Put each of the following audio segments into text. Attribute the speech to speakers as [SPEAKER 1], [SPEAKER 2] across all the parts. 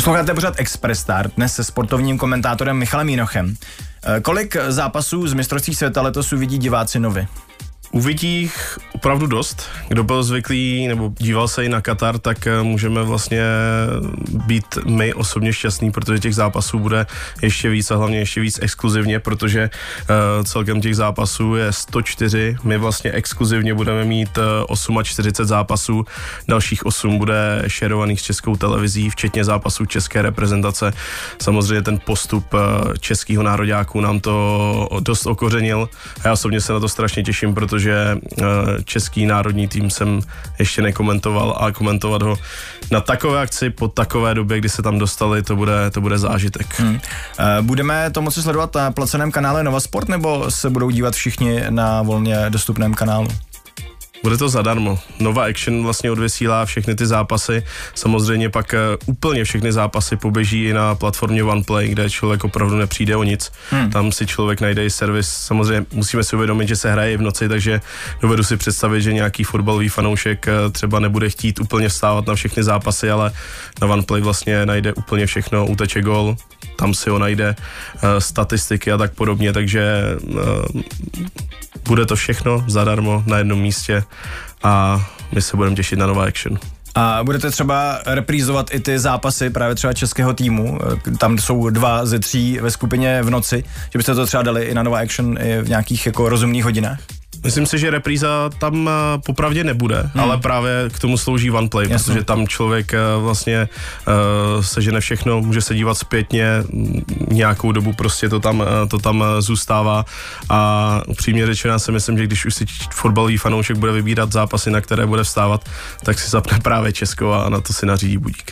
[SPEAKER 1] Posloucháte pořad Express Start dnes se sportovním komentátorem Michalem Jinochem. Kolik zápasů z mistrovství světa letos uvidí diváci nově?
[SPEAKER 2] Uvidí jich opravdu dost. Kdo byl zvyklý nebo díval se i na Katar, tak můžeme vlastně být my osobně šťastní, protože těch zápasů bude ještě víc a hlavně ještě víc exkluzivně, protože celkem těch zápasů je 104. My vlastně exkluzivně budeme mít 48 zápasů, dalších 8 bude šerovaných s Českou televizí, včetně zápasů české reprezentace. Samozřejmě ten postup českého nároďáků nám to dost okořenil. Já osobně se na to strašně těším, protože český národní tým jsem ještě nekomentoval a komentovat ho na takové akci po takové době, kdy se tam dostali, to bude zážitek.
[SPEAKER 1] Budeme to moci sledovat na placeném kanále Nova Sport, nebo se budou dívat všichni na volně dostupném kanálu?
[SPEAKER 2] Bude to zadarmo. Nova Action vlastně odvysílá všechny ty zápasy. Samozřejmě pak úplně všechny zápasy poběží i na platformě OnePlay, kde člověk opravdu nepřijde o nic. Tam si člověk najde i servis. Samozřejmě musíme si uvědomit, že se hraje i v noci, takže dovedu si představit, že nějaký fotbalový fanoušek třeba nebude chtít úplně vstávat na všechny zápasy, ale na OnePlay vlastně najde úplně všechno, uteče gól, tam si ho najde, statistiky a tak podobně, takže bude to všechno zadarmo na jednom místě a my se budeme těšit na Nova Action.
[SPEAKER 1] A budete třeba reprízovat i ty zápasy právě třeba českého týmu, tam jsou 2 ze 3 ve skupině v noci, že byste to třeba dali i na Nova Action i v nějakých jako rozumných hodinách?
[SPEAKER 2] Myslím si, že repríza tam popravdě nebude, ale právě k tomu slouží OnePlay, protože tam člověk vlastně sežene všechno, může se dívat zpětně, nějakou dobu prostě to tam zůstává a upřímně řečeno si myslím, že když už si fotbalový fanoušek bude vybírat zápasy, na které bude vstávat, tak si zapne právě Česko a na to si nařídí budík.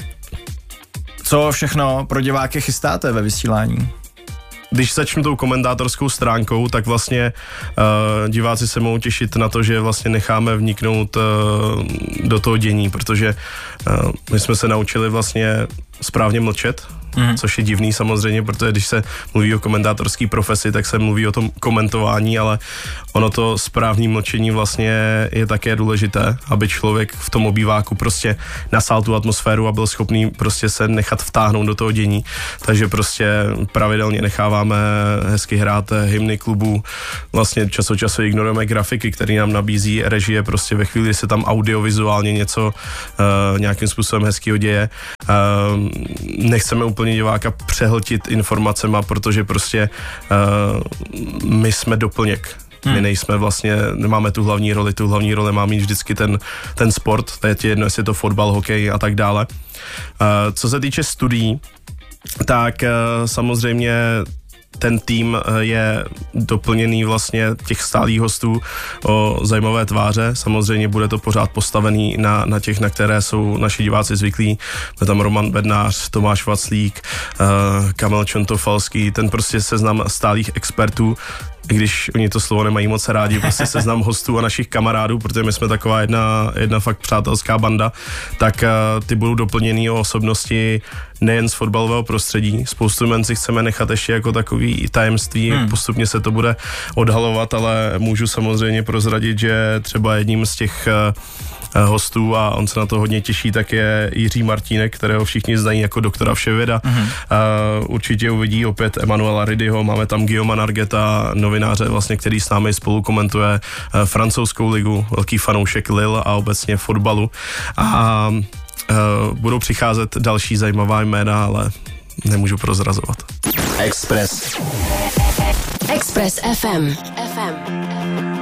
[SPEAKER 1] Co všechno pro diváky chystáte ve vysílání?
[SPEAKER 2] Když začnu tou komentátorskou stránkou, tak vlastně diváci se mohou těšit na to, že vlastně necháme vniknout do toho dění, protože my jsme se naučili vlastně správně mlčet, což je divný samozřejmě, protože když se mluví o komentátorské profesi, tak se mluví o tom komentování, ale ono to správné mlčení vlastně je také důležité, aby člověk v tom obýváku prostě nasál tu atmosféru a byl schopný prostě se nechat vtáhnout do toho dění. Takže prostě pravidelně necháváme hezky hrát hymny klubů, vlastně čas od času ignorujeme grafiky, které nám nabízí režie prostě ve chvíli, kdy se tam audiovizuálně něco nějakým způsobem hezkýho děje. Nechceme úplně diváka přehltit informacema, protože prostě my jsme doplněk. My nejsme vlastně, nemáme tu hlavní roli má mít vždycky ten sport, to je jedno, jestli je to fotbal, hokej a tak dále. Co se týče studií, tak samozřejmě ten tým je doplněný vlastně těch stálých hostů o zajímavé tváře. Samozřejmě bude to pořád postavený na těch, na které jsou naši diváci zvyklí. Je tam Roman Bednář, Tomáš Vaclík, Kamil Čontofalský, ten prostě seznam stálých expertů, i když oni to slovo nemají moc rádi, prostě seznam hostů a našich kamarádů, protože my jsme taková jedna fakt přátelská banda, tak ty budou doplněný o osobnosti nejen z fotbalového prostředí. Spoustu jmen si chceme nechat ještě jako takový tajemství, postupně se to bude odhalovat, ale můžu samozřejmě prozradit, že třeba jedním z těch hostů a on se na to hodně těší, tak je Jiří Martínek, kterého všichni znají jako doktora Vševěda. Určitě uvidí opět Emanuela Ridyho, máme tam Guillauma Nargeta, novináře vlastně, který s námi spolu komentuje francouzskou ligu, velký fanoušek Lille a obecně fotbalu. A budou přicházet další zajímavá jména, ale nemůžu prozrazovat.
[SPEAKER 3] Express FM.